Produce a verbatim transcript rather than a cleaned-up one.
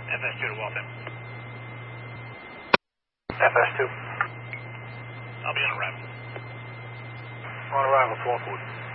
F S two to Waltham. F S two. I'll be on arrival. On arrival, Swarthwood.